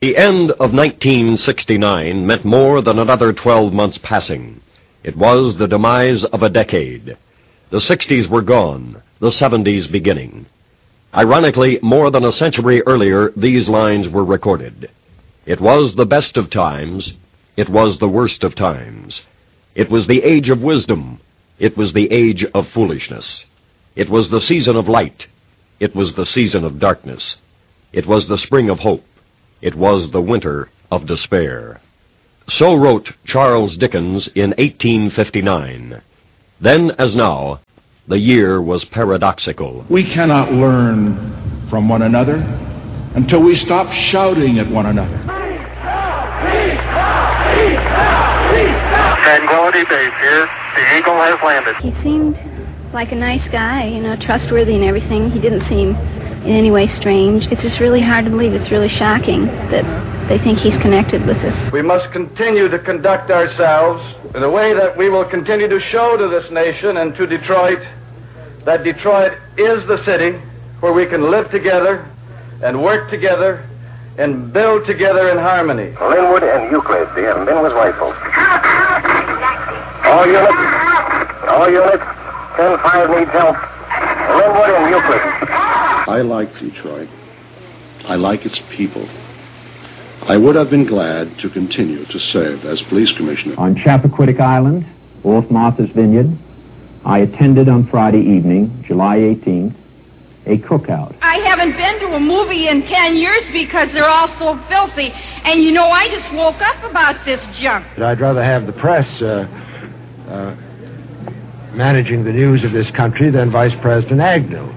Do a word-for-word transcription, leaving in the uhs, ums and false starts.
The end of nineteen sixty-nine meant more than another twelve months passing. It was the demise of a decade. The sixties were gone, the seventies beginning. Ironically, more than a century earlier, these lines were recorded. It was the best of times. It was the worst of times. It was the age of wisdom. It was the age of foolishness. It was the season of light. It was the season of darkness. It was the spring of hope. It was the winter of despair. So wrote Charles Dickens in eighteen fifty-nine. Then, as now, the year was paradoxical. We cannot learn from one another until we stop shouting at one another. Tranquility Base here. The Eagle has landed. He seemed like a nice guy, you know, trustworthy and everything. He didn't seem in any way strange. It's just really hard to believe. It's really shocking that they think he's connected with this. We must continue to conduct ourselves in a way that we will continue to show to this nation and to Detroit that Detroit is the city where we can live together and work together and build together in harmony. Linwood and Euclid, the men with rifles. All units, all units, ten five needs help. Linwood and Euclid. I like Detroit. I like its people. I would have been glad to continue to serve as police commissioner. On Chappaquiddick Island, off Martha's Vineyard, I attended on Friday evening, July eighteenth, a cookout. I haven't been to a movie in ten years because they're all so filthy. And you know, I just woke up about this junk. I'd rather have the press uh, uh, managing the news of this country than Vice President Agnew.